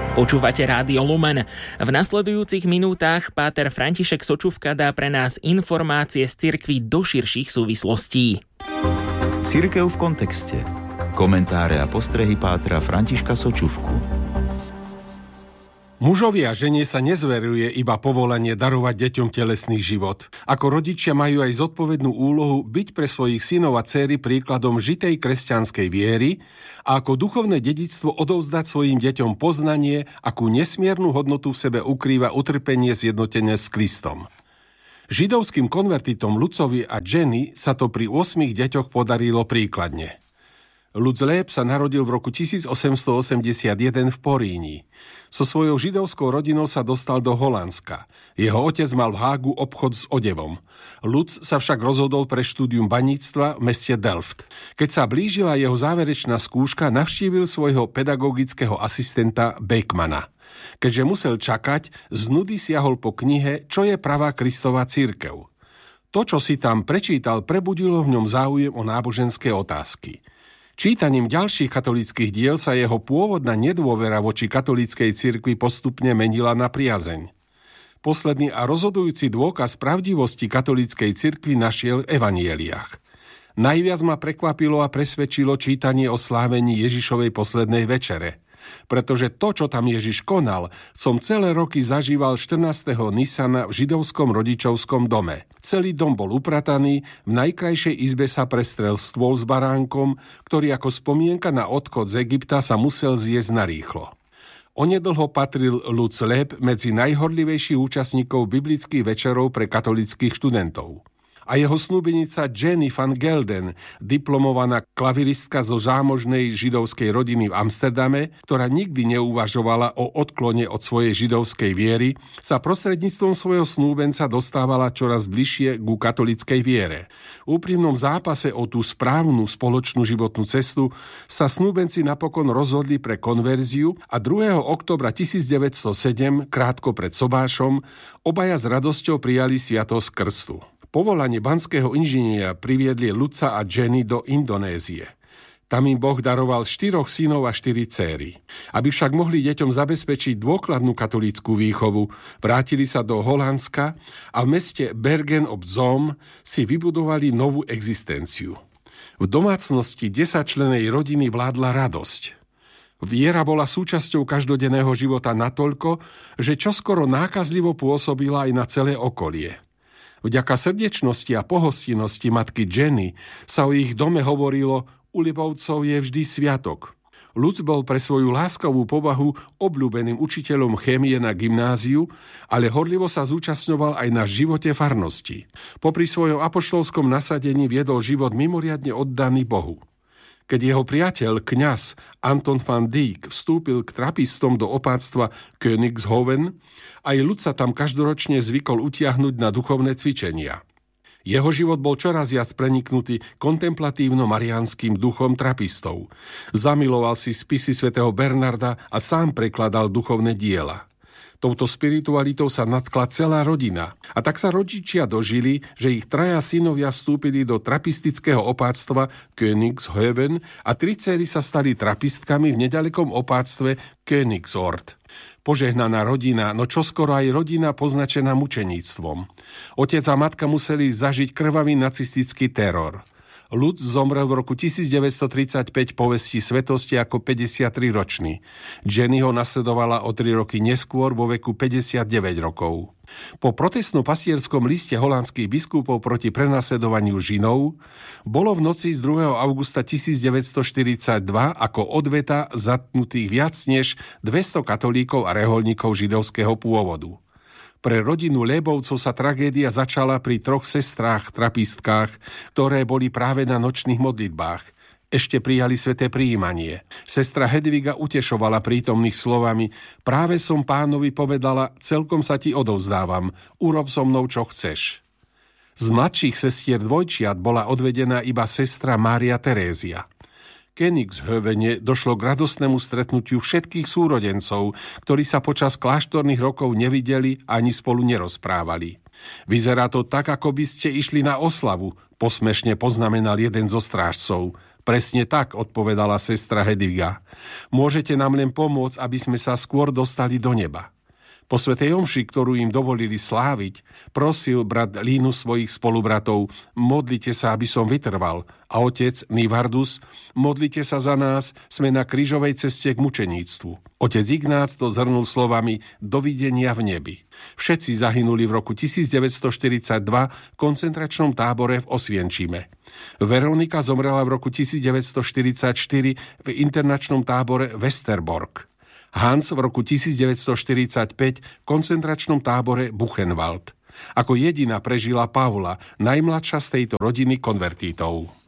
Počúvate Rádio Lumen. V nasledujúcich minútach páter František Sočufka dá pre nás informácie z cirkvi do širších súvislostí. Cirkev v kontexte. Komentáre a postrehy pátra Františka Sočufku. Mužovi a žene sa nezveruje iba povolanie darovať deťom telesný život. Ako rodičia majú aj zodpovednú úlohu byť pre svojich synov a dcéry príkladom žitej kresťanskej viery a ako duchovné dedičstvo odovzdať svojim deťom poznanie, akú nesmiernu hodnotu v sebe ukrýva utrpenie zjednotené s Kristom. Židovským konvertitom Lucovi a Jenny sa to pri 8 deťoch podarilo príkladne. Lutz Leb sa narodil v roku 1881 v Poríni. So svojou židovskou rodinou sa dostal do Holandska. Jeho otec mal v Hágu obchod s odevom. Lutz sa však rozhodol pre štúdium baníctva v meste Delft. Keď sa blížila jeho záverečná skúška, navštívil svojho pedagogického asistenta Beckmana. Keďže musel čakať, z nudy siahol po knihe Čo je pravá Kristova cirkev. To, čo si tam prečítal, prebudilo v ňom záujem o náboženské otázky. Čítaním ďalších katolíckych diel sa jeho pôvodná nedôvera voči katolíckej cirkvi postupne menila na priazeň. Posledný a rozhodujúci dôkaz pravdivosti katolíckej cirkvi našiel v evanjeliách. Najviac ma prekvapilo a presvedčilo čítanie o slávení Ježišovej poslednej večere. Pretože to, čo tam Ježiš konal, som celé roky zažíval 14. Nisana v židovskom rodičovskom dome. Celý dom bol uprataný, v najkrajšej izbe sa prestrel stôl s baránkom, ktorý ako spomienka na odchod z Egypta sa musel zjesť narýchlo. Onedlho patril Lutz Leb medzi najhorlivejších účastníkov biblických večerov pre katolíckych študentov. A jeho snúbenica Jenny van Gelden, diplomovaná klaviristka zo zámožnej židovskej rodiny v Amsterdame, ktorá nikdy neuvažovala o odklone od svojej židovskej viery, sa prostredníctvom svojho snúbenca dostávala čoraz bližšie ku katolíckej viere. V úprimnom zápase o tú správnu spoločnú životnú cestu sa snúbenci napokon rozhodli pre konverziu a 2. októbra 1907, krátko pred sobášom, obaja s radosťou prijali sviatosť krstu. Povolanie banského inžiniera priviedli Lutza a Jenny do Indonézie. Tam im Boh daroval 4 synov a 4 céry. Aby však mohli deťom zabezpečiť dôkladnú katolícku výchovu, vrátili sa do Holandska a v meste Bergen op Zoom si vybudovali novú existenciu. V domácnosti 10-člennej rodiny vládla radosť. Viera bola súčasťou každodenného života natoľko, že čoskoro nákazlivo pôsobila aj na celé okolie. Vďaka srdečnosti a pohostinnosti matky Jenny sa o ich dome hovorilo, u Libovcov je vždy sviatok. Lutz bol pre svoju láskavú povahu obľúbeným učiteľom chémie na gymnáziu, ale horlivo sa zúčastňoval aj na živote farnosti. Popri svojom apoštolskom nasadení viedol život mimoriadne oddaný Bohu. Keď jeho priateľ, kňaz Anton van Dijk vstúpil k trapistom do opáctva Königshoven, aj Lutz sa tam každoročne zvykol utiahnuť na duchovné cvičenia. Jeho život bol čoraz viac preniknutý kontemplatívno-mariánskym duchom trapistov. Zamiloval si spisy svätého Bernarda a sám prekladal duchovné diela. Touto spiritualitou sa natkla celá rodina. A tak sa rodičia dožili, že ich 3 synovia vstúpili do trapistického opáctva Königshoven a 3 dcery sa stali trapistkami v nedalekom opáctve Königsort. Požehnaná rodina, no čoskoro aj rodina poznačená mučeníctvom. Otec a matka museli zažiť krvavý nacistický teror. Lutz zomrel v roku 1935 po vesti svetosti ako 53-ročný. Jenny ho nasledovala o 3 roky neskôr vo veku 59 rokov. Po protestno-pastierskom liste holandských biskupov proti prenasledovaniu Židov bolo v noci z 2. augusta 1942 ako odveta zatknutých viac než 200 katolíkov a rehoľníkov židovského pôvodu. Pre rodinu Lebovcov sa tragédia začala pri 3 sestrách trapistkách, ktoré boli práve na nočných modlitbách. Ešte prijali sväté prijímanie. Sestra Hedviga utešovala prítomných slovami: práve som Pánovi povedala, celkom sa ti odovzdávam, urob so mnou, čo chceš. Z mladších sestier dvojčiat bola odvedená iba sestra Mária Terézia. Königshovene došlo k radostnému stretnutiu všetkých súrodencov, ktorí sa počas kláštorných rokov nevideli ani spolu nerozprávali. Vyzerá to tak, ako by ste išli na oslavu, posmešne poznamenal jeden zo strážcov. Presne tak, odpovedala sestra Hedviga. Môžete nám len pomôcť, aby sme sa skôr dostali do neba. Po svätej omši, ktorú im dovolili sláviť, prosil brat Linus svojich spolubratov: modlite sa, aby som vytrval. A otec Nivardus: modlite sa za nás, sme na krížovej ceste k mučeníctvu. Otec Ignác to zhrnul slovami: dovidenia v nebi. Všetci zahynuli v roku 1942 v koncentračnom tábore v Osvienčime. Veronika zomrela v roku 1944 v internačnom tábore Westerbork. Hans v roku 1945 v koncentračnom tábore Buchenwald. Ako jediná prežila Paula, najmladšia z tejto rodiny konvertítov.